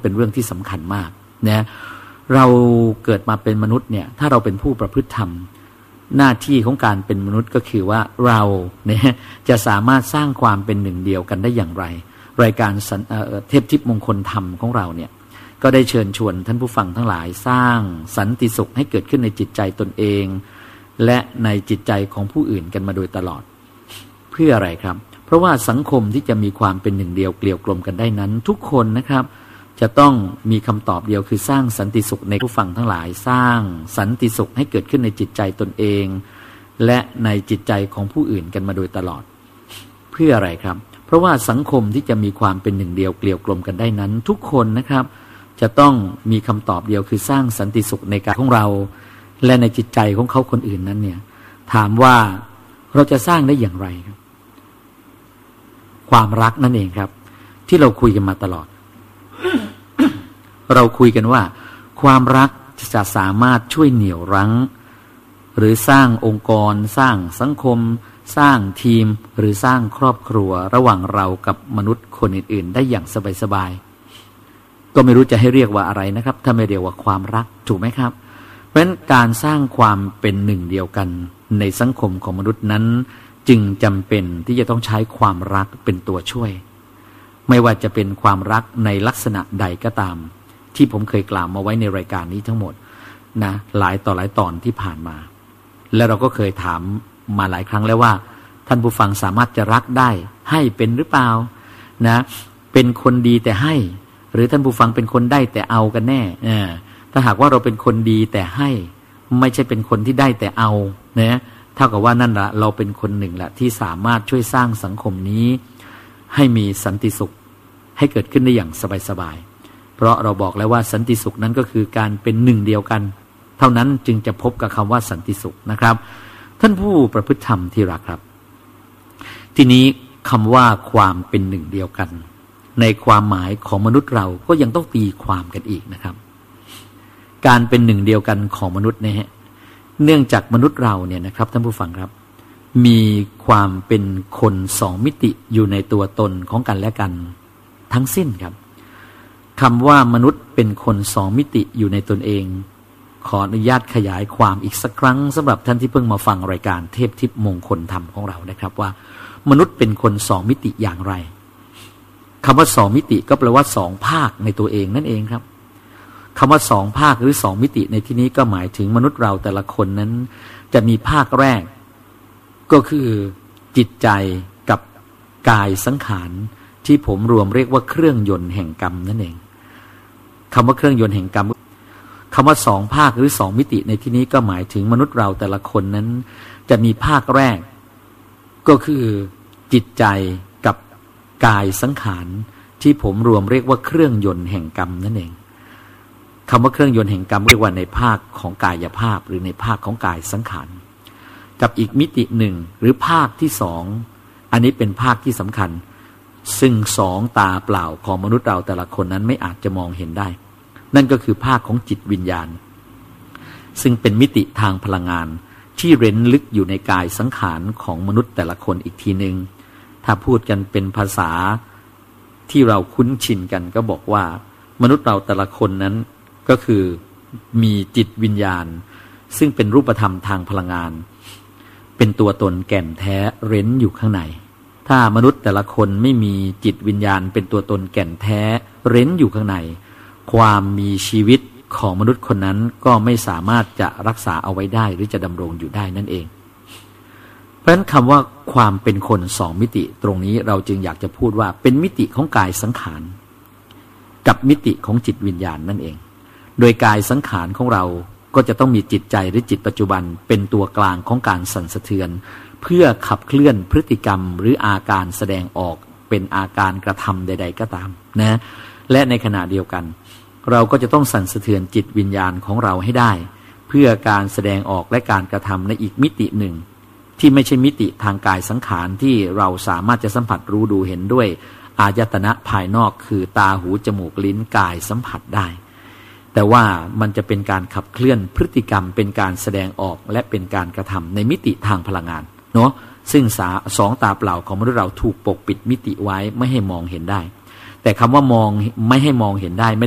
เป็นเรื่องที่สำคัญมากนะเราเกิดมาเป็นมนุษย์เนี่ยถ้าเราเป็นผู้ประพฤติธรรมหน้าที่ของการเป็นมนุษย์ก็คือว่าเราเนี่ยจะสามารถสร้างความเป็นหนึ่งเดียวกันได้อย่างไรรายการเทพทิพย์มงคลธรรมของเราเนี่ยก็ได้เชิญชวนท่านผู้ฟังทั้งหลายสร้างสันติสุขให้เกิดขึ้นในจิตใจตนเองและในจิตใจของผู้อื่นกันมาโดยตลอดเพื่ออะไรครับเพราะว่าสังคมที่จะมีความเป็นหนึ่งเดียวเกลียวกลมกันได้นั้นทุกคนนะครับจะต้องมีคำตอบเดียวคือสร้างสันติสุขในผู้ฟังทั้งหลายสร้างสันติสุขให้เกิดขึ้นในจิตใจตนเองและในจิตใจของผู้อื่นกันมาโดยตลอดเพื่ออะไรครับเพราะว่าสังคมที่จะมีความเป็นหนึ่งเดียวเกลียวกลมกันได้นั้นทุกคนนะครับจะต้องมีคำตอบเดียวคือสร้างสันติสุขในกายของเราและในจิตใจของเขาคนอื่นนั้นเนี่ยถามว่าเราจะสร้างได้อย่างไรครับความรักนั่นเองครับที่เราคุยกันมาตลอด เราคุยกันว่าความรักจะสามารถช่วยเหนี่ยวรั้งหรือสร้างองค์กรสร้างสังคมสร้างทีมหรือสร้างครอบครัวระหว่างเรากับมนุษย์คนอื่นๆได้อย่างสบายๆก็ไม่รู้จะให้เรียกว่าอะไรนะครับถ้าไม่เรียกว่าความรักถูกไหมครับเพราะฉะนั้นการสร้างความเป็นหนึ่งเดียวกันในสังคมของมนุษย์นั้นจึงจำเป็นที่จะต้องใช้ความรักเป็นตัวช่วยไม่ว่าจะเป็นความรักในลักษณะใดก็ตามที่ผมเคยกล่าวมาไว้ในรายการนี้ทั้งหมดนะหลายต่อหลายตอนที่ผ่านมาและเราก็เคยถามมาหลายครั้งแล้วว่าท่านผู้ฟังสามารถจะรักได้ให้เป็นหรือเปล่านะเป็นคนดีแต่ให้หรือท่านผู้ฟังเป็นคนได้แต่เอากันแน่ถ้าหากว่าเราเป็นคนดีแต่ให้ไม่ใช่เป็นคนที่ได้แต่เอานะเท่ากับว่านั่นละเราเป็นคนหนึ่งแหละที่สามารถช่วยสร้างสังคมนี้ให้มีสันติสุขให้เกิดขึ้นได้อย่างสบายๆเพราะเราบอกแล้วว่าสันติสุขนั้นก็คือการเป็นหนึ่งเดียวกันเท่านั้นจึงจะพบกับคำว่าสันติสุขนะครับท่านผู้ประพฤติธรรมที่รักครับทีนี้คำว่าความเป็นหนึ่งเดียวกันในความหมายของมนุษย์เราก็ยังต้องตีความกันอีกนะครับการเป็นหนึ่งเดียวกันของมนุษย์เนี่ยเนื่องจากมนุษย์เราเนี่ยนะครับท่านผู้ฟังครับมีความเป็นคนสองมิติอยู่ในตัวตนของกันและกันทั้งสิ้นครับคำว่ามนุษย์เป็นคนสองมิติอยู่ในตนเองขออนุญาตขยายความอีกสักครั้งสำหรับท่านที่เพิ่งมาฟังรายการเทพทิพย์มงคลธรรมของเรานะครับว่ามนุษย์เป็นคนสองมิติอย่างไรคำว่าสองมิติก็แปลว่าสองภาคในตัวเองนั่นเองครับคำว่าสองภาคหรือสองมิติในที่นี้ก็หมายถึงมนุษย์เราแต่ละคนนั้นจะมีภาคแรกก็คือจิตใจกับกายสังขารที่ผมรวมเรียกว่าเครื่องยนต์แห่งกรรมนั่นเองคำว่าเครื่องยนต์แห่งกรรมคำว่าสองภาคหรือสองมิติในที่นี้ก็หมายถึงมนุษย์เราแต่ละคนนั้นจะมีภาคแรกก็คือจิตใจกับกายสังขารที่ผมรวมเรียกว่าเครื่องยนต์แห่งกรรมนั่นเองคำว่าเครื่องยนต์แห่งกรรมเรียกว่าในภาคของกายภาพหรือในภาคของกายสังขารกับอีกมิติหนึ่งหรือภาคที่สองอันนี้เป็นภาคที่สำคัญซึ่งสองตาเปล่าของมนุษย์เราแต่ละคนนั้นไม่อาจจะมองเห็นได้นั่นก็คือภาคของจิตวิญญาณซึ่งเป็นมิติทางพลังงานที่เร้นลึกอยู่ในกายสังขารของมนุษย์แต่ละคนอีกทีหนึ่งถ้าพูดกันเป็นภาษาที่เราคุ้นชินกันก็บอกว่ามนุษย์เราแต่ละคนนั้นก็คือมีจิตวิญญาณซึ่งเป็นรูปธรรมทางพลังงานเป็นตัวตนแก่นแท้เร้นอยู่ข้างในถ้ามนุษย์แต่ละคนไม่มีจิตวิญญาณเป็นตัวตนแก่นแท้เร้นอยู่ข้างในความมีชีวิตของมนุษย์คนนั้นก็ไม่สามารถจะรักษาเอาไว้ได้หรือจะดำรงอยู่ได้นั่นเองเพราะฉะนั้นคำว่าความเป็นคนสองมิติตรงนี้เราจึงอยากจะพูดว่าเป็นมิติของกายสังขารกับมิติของจิตวิญญาณนั่นเองโดยกายสังขารของเราก็จะต้องมีจิตใจหรือจิตปัจจุบันเป็นตัวกลางของการสั่นสะเทือนเพื่อขับเคลื่อนพฤติกรรมหรืออาการแสดงออกเป็นอาการกระทำใดๆก็ตามนะและในขณะเดียวกันเราก็จะต้องสั่นสะเทือนจิตวิญญาณของเราให้ได้เพื่อการแสดงออกและการกระทำในอีกมิติหนึ่งที่ไม่ใช่มิติทางกายสังขารที่เราสามารถจะสัมผัสรู้ดูเห็นด้วยอายตนะภายนอกคือตาหูจมูกลิ้นกายสัมผัสได้แต่ว่ามันจะเป็นการขับเคลื่อนพฤติกรรมเป็นการแสดงออกและเป็นการกระทำในมิติทางพลังงานเนาะซึ่งสองตาเปล่าของมนุษย์เราถูกปกปิดมิติไว้ไม่ให้มองเห็นได้แต่คำว่ามองไม่ให้มองเห็นได้ไม่